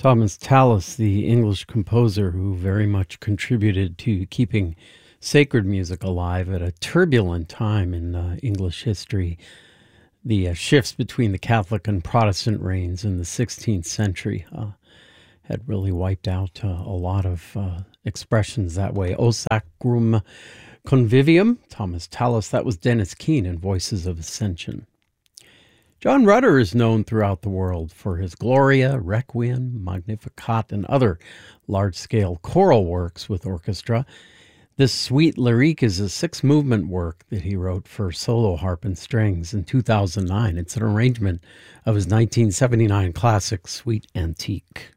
Thomas Tallis, the English composer who very much contributed to keeping sacred music alive at a turbulent time in English history. The shifts between the Catholic and Protestant reigns in the 16th century had really wiped out a lot of expressions that way. O Sacrum Convivium, Thomas Tallis. That was Dennis Keane in Voices of Ascension. John Rutter is known throughout the world for his Gloria, Requiem, Magnificat, and other large-scale choral works with orchestra. This Suite Lyrique is a six-movement work that he wrote for solo harp and strings in 2009. It's an arrangement of his 1979 classic Suite Antique.